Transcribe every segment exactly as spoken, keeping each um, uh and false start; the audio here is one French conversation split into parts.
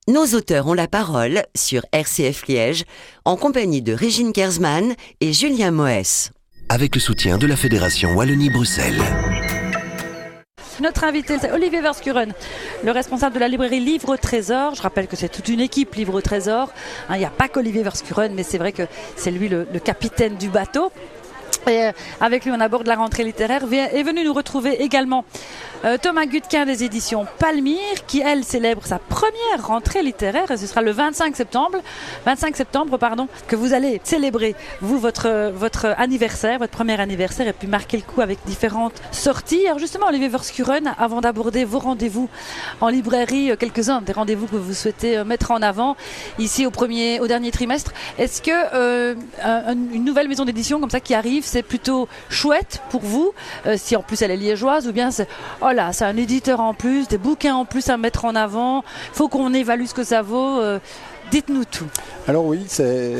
Nos auteurs ont la parole sur R C F Liège en compagnie de Régine Kersman et Julien Moès. Avec le soutien de la Fédération Wallonie-Bruxelles. Notre invité, c'est Olivier Verschuren, le responsable de la librairie Livre au Trésor. Je rappelle que c'est toute une équipe Livre au Trésor. Il n'y a pas qu'Olivier Verschuren, mais c'est vrai que c'est lui le, le capitaine du bateau. Et euh, avec lui, on aborde la rentrée littéraire. Est venu nous retrouver également euh, Thomas Gutquin des éditions Palmyre, qui, elle, célèbre sa première rentrée littéraire. Et ce sera le vingt-cinq septembre, vingt-cinq septembre pardon, que vous allez célébrer, vous, votre, votre anniversaire, votre premier anniversaire, et puis marquer le coup avec différentes sorties. Alors justement, Olivier Verschuren, avant d'aborder vos rendez-vous en librairie, euh, quelques-uns des rendez-vous que vous souhaitez euh, mettre en avant, ici au, premier, au dernier trimestre, est-ce que euh, un, une nouvelle maison d'édition comme ça qui arrive, c'est plutôt chouette pour vous, euh, si en plus elle est liégeoise, ou bien c'est, oh là, c'est un éditeur en plus, des bouquins en plus à mettre en avant, il faut qu'on évalue ce que ça vaut, euh, dites-nous tout. Alors oui, c'est,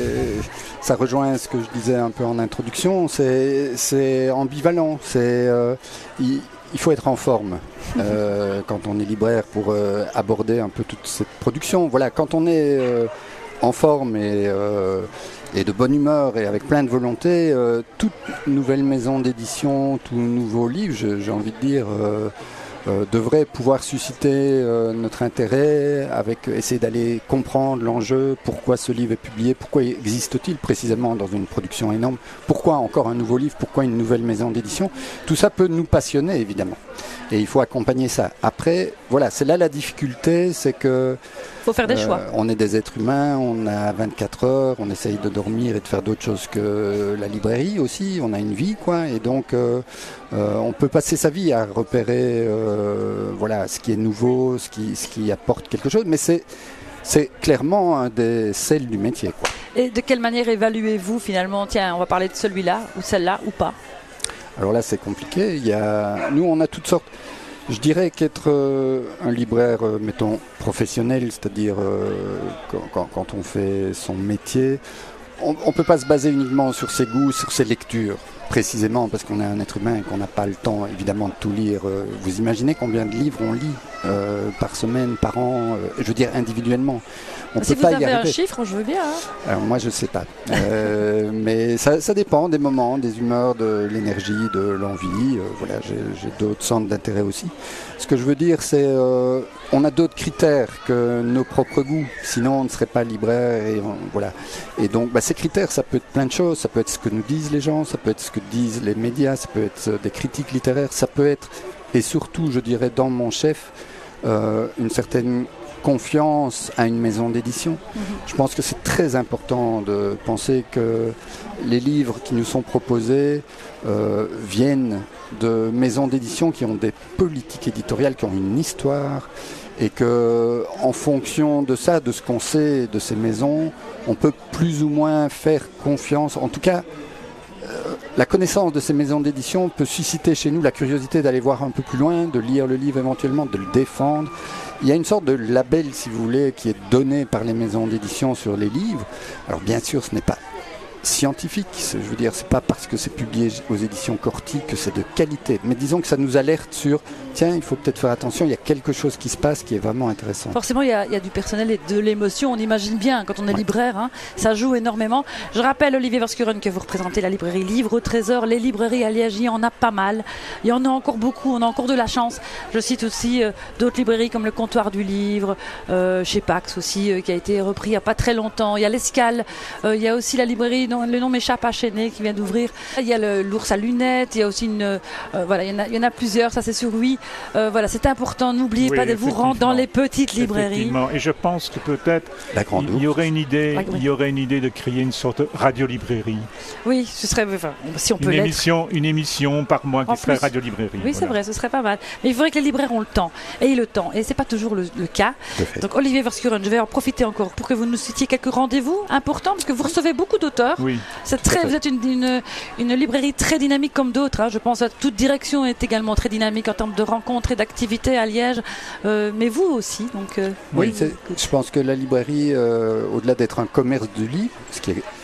ça rejoint ce que je disais un peu en introduction, c'est, c'est ambivalent, c'est, euh, il, il faut être en forme euh, quand on est libraire pour euh, aborder un peu toute cette production. Voilà, quand on est euh, en forme et euh, et de bonne humeur et avec plein de volonté, euh, toute nouvelle maison d'édition, tout nouveau livre, je, j'ai envie de dire, euh, euh, devrait pouvoir susciter euh, notre intérêt, avec essayer d'aller comprendre l'enjeu, pourquoi ce livre est publié, pourquoi existe-t-il précisément dans une production énorme, pourquoi encore un nouveau livre, pourquoi une nouvelle maison d'édition. Tout ça peut nous passionner, évidemment. Et il faut accompagner ça. Après, voilà, c'est là la difficulté, c'est que faut faire des euh, choix. On est des êtres humains, on a vingt-quatre heures, on essaye de dormir et de faire d'autres choses que la librairie aussi, on a une vie, quoi, et donc euh, euh, on peut passer sa vie à repérer euh, voilà, ce qui est nouveau, ce qui, ce qui apporte quelque chose, mais c'est, c'est clairement un des sels du métier, quoi. Et de quelle manière évaluez-vous finalement, tiens, on va parler de celui-là, ou celle-là, ou pas? Alors là, c'est compliqué. Il y a... Nous, on a toutes sortes. Je dirais qu'être euh, un libraire, euh, mettons, professionnel, c'est-à-dire euh, quand, quand, quand on fait son métier, on ne peut pas se baser uniquement sur ses goûts, sur ses lectures, précisément parce qu'on est un être humain et qu'on n'a pas le temps, évidemment, de tout lire. Vous imaginez combien de livres on lit euh, par semaine, par an, euh, je veux dire individuellement. On si peut vous pas avez y arriver. Un chiffre, je veux bien. Hein. Alors moi, je ne sais pas. Euh, mais ça, ça dépend des moments, des humeurs, de l'énergie, de l'envie. Euh, voilà, j'ai, j'ai d'autres centres d'intérêt aussi. Ce que je veux dire, c'est euh, on a d'autres critères que nos propres goûts. Sinon, on ne serait pas libraire. Et, on, voilà. et donc, bah, ces critères, ça peut être plein de choses. Ça peut être ce que nous disent les gens, ça peut être ce que disent les médias, ça peut être des critiques littéraires, ça peut être, et surtout, je dirais, dans mon chef, euh, une certaine confiance à une maison d'édition. Mmh. Je pense que c'est très important de penser que les livres qui nous sont proposés euh, viennent de maisons d'édition qui ont des politiques éditoriales, qui ont une histoire, et que en fonction de ça, de ce qu'on sait de ces maisons, on peut plus ou moins faire confiance. En tout cas, euh, la connaissance de ces maisons d'édition peut susciter chez nous la curiosité d'aller voir un peu plus loin, de lire le livre éventuellement, de le défendre. Il y a une sorte de label, si vous voulez, qui est donné par les maisons d'édition sur les livres. Alors bien sûr, ce n'est pas scientifique, je veux dire, c'est pas parce que c'est publié aux éditions Corti que c'est de qualité, mais disons que ça nous alerte sur, tiens, il faut peut-être faire attention, il y a quelque chose qui se passe qui est vraiment intéressant. Forcément, il y a, il y a du personnel et de l'émotion, on imagine bien, quand on est ouais. libraire, hein, ça joue énormément. Je rappelle, Olivier Verschuren, que vous représentez la librairie Livre au Trésor, les librairies à Liège, il y en a pas mal, il y en a encore beaucoup, on a encore de la chance. Je cite aussi euh, d'autres librairies comme le Comptoir du Livre, euh, chez Pax aussi, euh, qui a été repris il n'y a pas très longtemps, il y a l'Escale, euh, il y a aussi la librairie, dont le nom m'échappe, à Chénet, qui vient d'ouvrir. Il y a le, l'ours à lunettes, il y a aussi une... Euh, voilà, il y, en a, il y en a plusieurs, ça c'est sûr, oui. Euh, voilà, c'est important, n'oubliez oui, pas de vous rendre dans les petites librairies. Et je pense que peut-être il y aurait une idée, il y aurait une idée de créer une sorte de radio-librairie. Oui, ce serait, enfin, si on peut une l'être. Émission, une émission par mois qui en serait plus, radio-librairie. Oui, voilà. C'est vrai, ce serait pas mal. Mais il faudrait que les libraires ont le temps, et le temps, et c'est pas toujours le, le cas. Donc Olivier Verschuren, je vais en profiter encore pour que vous nous citiez quelques rendez-vous importants, parce que vous recevez beaucoup d'auteurs. Oui. C'est très, vous êtes une, une, une librairie très dynamique comme d'autres. Hein. Je pense que toute direction est également très dynamique en termes de rencontres et d'activités à Liège, euh, mais vous aussi. Donc, euh, oui, oui. Je pense que la librairie, euh, au-delà d'être un commerce de livres, ce qui est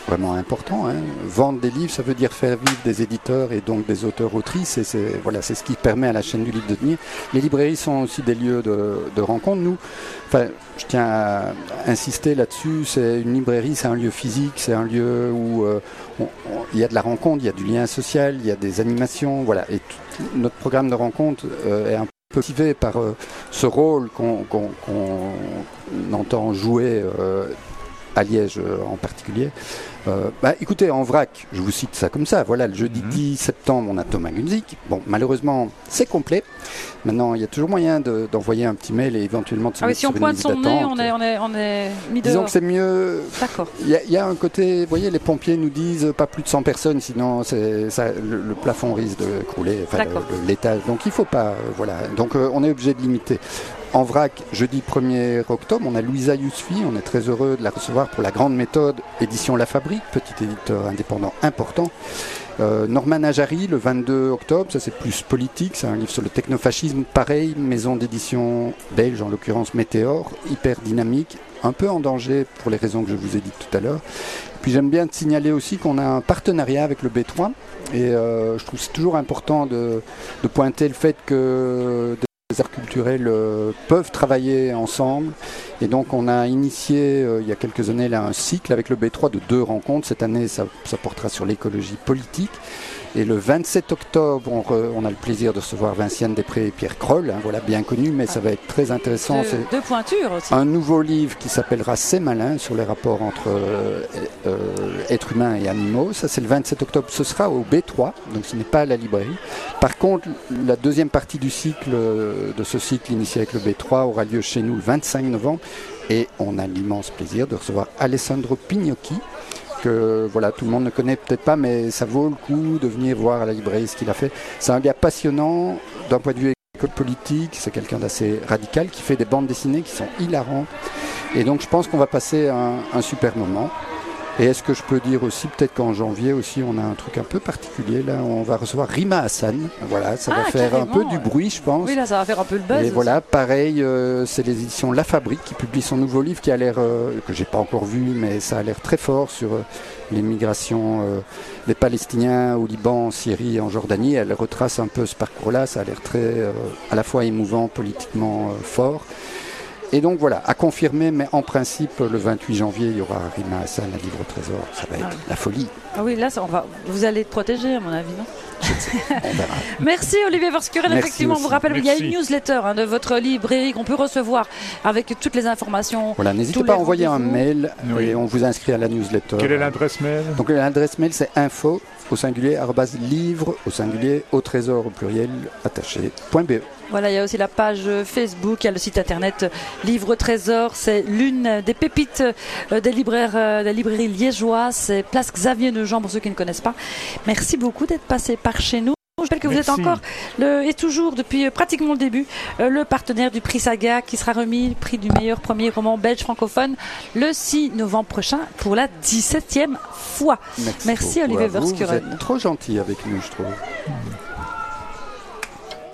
vraiment important. Hein. Vendre des livres, ça veut dire faire vivre des éditeurs et donc des auteurs-autrices. Et c'est, voilà, c'est ce qui permet à la chaîne du livre de tenir. Les librairies sont aussi des lieux de, de rencontre. Nous, enfin, je tiens à insister là-dessus. C'est une librairie, c'est un lieu physique, c'est un lieu où euh, on, on, il y a de la rencontre, il y a du lien social, il y a des animations. Voilà. Et tout, notre programme de rencontre euh, est un peu motivé par euh, ce rôle qu'on, qu'on, qu'on entend jouer euh, à Liège euh, en particulier. Euh, bah, écoutez, en vrac, je vous cite ça comme ça. Voilà, le jeudi mmh. dix septembre, on a Thomas Gunzik. Bon, malheureusement, c'est complet. Maintenant, il y a toujours moyen de, d'envoyer un petit mail et éventuellement de se ah mettre oui, si sur on pointe une son liste nez, d'attente. on est, on est, on est mis dehors. Disons que c'est mieux. D'accord. Il y, y a un côté, vous voyez, les pompiers nous disent pas plus de cent personnes, sinon c'est, ça, le, le plafond risque de crouler, enfin, le, le, l'étage. Donc il ne faut pas, euh, voilà. Donc euh, on est obligé de limiter. En vrac, jeudi premier octobre, on a Louisa Yousfi, on est très heureux de la recevoir pour la grande méthode édition La Fabrique, petit éditeur indépendant important. Euh, Norman Ajari, le vingt-deux octobre, ça c'est plus politique, c'est un livre sur le technofascisme, pareil, maison d'édition belge, en l'occurrence Météor, hyper dynamique, un peu en danger pour les raisons que je vous ai dites tout à l'heure. Puis j'aime bien te signaler aussi qu'on a un partenariat avec le B trois, et euh, je trouve que c'est toujours important de, de pointer le fait que les arts culturels euh, peuvent travailler ensemble. Et donc on a initié euh, il y a quelques années là, un cycle avec le B trois de deux rencontres. Cette année ça, ça portera sur l'écologie politique. Et le vingt-sept octobre, on, re, on a le plaisir de recevoir Vinciane Després et Pierre Kroll, hein, voilà, bien connu, mais ça va être très intéressant. De, c'est deux pointures aussi. Un nouveau livre qui s'appellera C'est malin, sur les rapports entre euh, euh, êtres humains et animaux. Ça, c'est le vingt-sept octobre. Ce sera au B trois, donc ce n'est pas à la librairie. Par contre, la deuxième partie du cycle, euh, de ce cycle initié avec le B trois, aura lieu chez nous le vingt-cinq novembre. Et on a l'immense plaisir de recevoir Alessandro Pignocchi, que voilà, tout le monde ne connaît peut-être pas, mais ça vaut le coup de venir voir à la librairie ce qu'il a fait. C'est un gars passionnant d'un point de vue école politique, c'est quelqu'un d'assez radical qui fait des bandes dessinées qui sont hilarantes. Et donc je pense qu'on va passer un, un super moment. Et est-ce que je peux dire aussi, peut-être qu'en janvier aussi, on a un truc un peu particulier. Là, on va recevoir Rima Hassan. Voilà, ça ah, va faire un peu du ouais. bruit, je pense. Oui, là, ça va faire un peu le buzz. Et aussi. voilà, pareil, euh, c'est les éditions La Fabrique qui publie son nouveau livre qui a l'air, euh, que j'ai pas encore vu, mais ça a l'air très fort sur euh, les migrations euh, des Palestiniens au Liban, en Syrie et en Jordanie. Elle retrace un peu ce parcours-là. Ça a l'air très, euh, à la fois émouvant, politiquement euh, fort. Et donc voilà, à confirmer, mais en principe, le vingt-huit janvier, il y aura Rima Hassan à Livre au Trésor. Ça va être ah oui. la folie. Ah oui, là, ça, on va, vous allez être protégé, à mon avis, non? On verra. Merci Olivier Verschuren. Effectivement, on vous rappelle qu'il y a une newsletter hein, de votre librairie qu'on peut recevoir avec toutes les informations. Voilà, n'hésitez pas à envoyer un mail oui. et on vous inscrit à la newsletter. Quelle est l'adresse mail? Donc l'adresse mail, c'est info au singulier arobase livre au singulier au trésor au pluriel attaché point be. Voilà, il y a aussi la page Facebook, il y a le site internet Livre Trésor. C'est l'une des pépites des libraires, des librairies liégeoises. C'est Place Xavier Nogent pour ceux qui ne connaissent pas. Merci beaucoup d'être passé par chez nous. Je rappelle que vous Merci. êtes encore le, et toujours depuis pratiquement le début le partenaire du prix Saga qui sera remis le prix du meilleur premier roman belge francophone le six novembre prochain pour la dix-septième fois. Merci, Merci Olivier Verschuren. Vous, vous êtes trop gentil avec nous, je trouve.